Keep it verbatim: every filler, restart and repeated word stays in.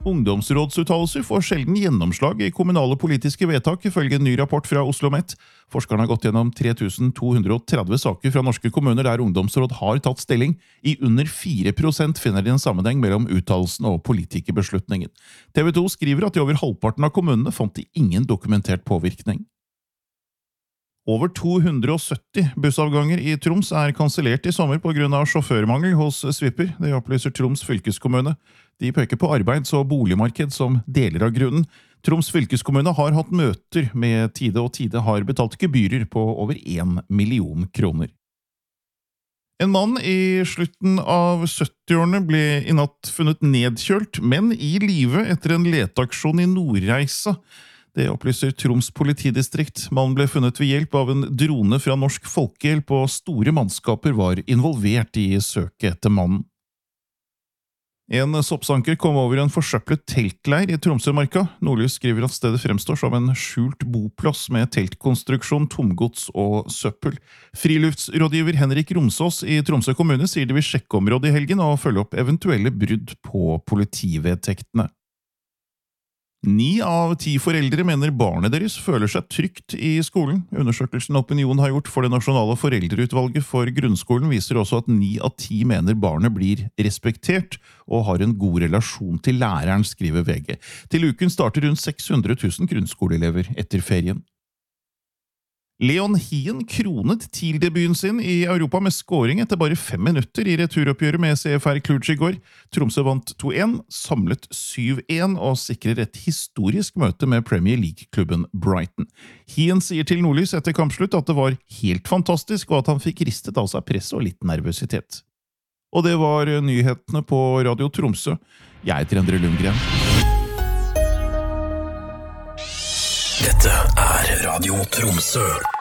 Ungdomsrådsuttalelser får sjelden gjennomslag i kommunale politiske vedtak, ifølge en ny rapport fra OsloMet. Forskerne har gått gjennom tre tusen to hundre og tretti saker fra norske kommuner der ungdomsråd har tatt stilling. I under fire prosent finner de en sammenheng mellom uttalelsen og politikerbeslutningen. T V to skriver at i over halvparten av kommunene fant de ingen dokumentert påvirkning. Over to hundre og sytti bussavganger i Troms er kansellert i sommer på grunn av sjåførmangel hos Svipper. Det opplyser Troms fylkeskommune. De peker på arbeids- og boligmarked som deler av grunnen. Troms fylkeskommune har hatt møter med Tide, og Tide har betalt gebyrer på over en million kroner. En mann i slutten av syttiårene ble i natt funnet nedkjølt, men i live etter en leteaksjon i Nordreisa. Det opplyser Troms politidistrikt. Mannen ble funnet ved hjelp av en drone fra Norsk Folkehjelp, og store mannskaper var involvert i søket etter mannen. En soppsanker kom over en forsøplet teltleir i Tromsømarka. Nordlys skriver at stedet fremstår som en skjult boplass med teltkonstruksjon, tomgods og søppel. Friluftsrådgiver Henrik Romsås i Tromsø kommune sier de vil sjekke området i helgen og følge opp eventuelle brudd på politivedtektene. Ni av ti foreldre mener barnet deres føler seg trygt i skolen. Undersøkelsen Opinion har gjort for det nasjonale foreldreutvalget for grunnskolen viser også at ni av ti mener barnet blir respektert og har en god relasjon til læreren, skriver V G. Til uken starter rundt seks hundre tusen grunnskoleelever etter ferien. Leon Hien kronet TIL-debuten sin i Europa med scoring etter bare fem minutter i returoppgjøret med C F R Cluj i går. Tromsø vant to en, samlet syv en og sikrer et historisk møte med Premier League-klubben Brighton. Hien sier til Nordlys etter kampslutt at det var helt fantastisk, og at han fikk ristet av seg press og litt nervøsitet. Og det var nyhetene på Radio Tromsø. Jeg heter Endre Lundgren. Dette er Radio Tromsø.